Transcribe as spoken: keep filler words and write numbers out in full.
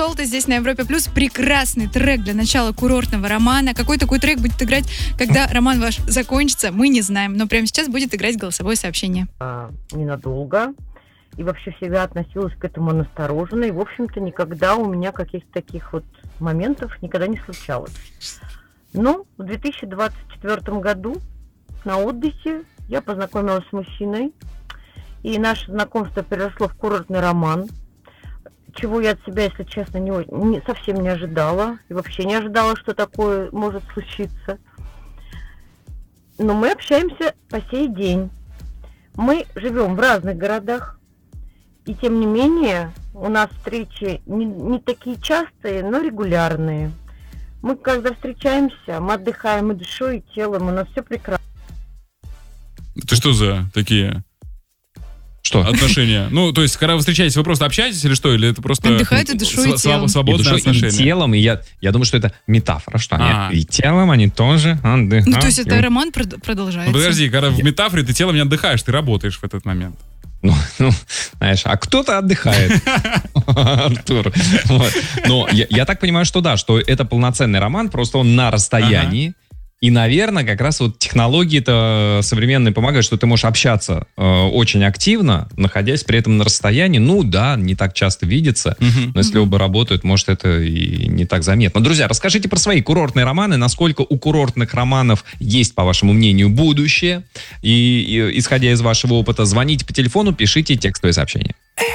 Солта здесь на Европе Плюс. Прекрасный трек для начала курортного романа. Какой такой трек будет играть, когда роман ваш закончится, мы не знаем. Но прямо сейчас будет играть голосовое сообщение. А, ненадолго. И вообще всегда относилась к этому настороженно. И, в общем-то, никогда у меня каких-то таких вот моментов никогда не случалось. Но в две тысячи двадцать четвёртом году на отдыхе я познакомилась с мужчиной. И наше знакомство переросло в курортный роман. Чего я от себя, если честно, не, не, совсем не ожидала. И вообще не ожидала, что такое может случиться. Но мы общаемся по сей день. Мы живем в разных городах. И тем не менее, у нас встречи не, не такие частые, но регулярные. Мы, когда встречаемся, мы отдыхаем и душой, и телом, у нас все прекрасно. Это что за такие... Что? Отношения. Ну, то есть, когда вы встречаетесь, вы просто общаетесь или что? Или это просто... Отдыхают и душой, и телом. Свободное и душой, отношение? и телом. И я, я думаю, что это метафора, что А. они и телом они тоже отдыхают. Ну, то есть это роман прод- продолжается. Ну, подожди, когда в метафоре ты телом не отдыхаешь, ты работаешь в этот момент. Ну, ну, знаешь, а кто-то отдыхает, Артур. Вот. Но я, я так понимаю, что да, что это полноценный роман, просто он на расстоянии. Ага. И, наверное, как раз вот технологии-то современные помогают, что ты можешь общаться э, очень активно, находясь при этом на расстоянии. Ну да, не так часто видится, uh-huh. но если uh-huh. оба работают, может, это и не так заметно. Друзья, расскажите про свои курортные романы, насколько у курортных романов есть, по вашему мнению, будущее. И, и исходя из вашего опыта, звоните по телефону, пишите текстовые сообщения.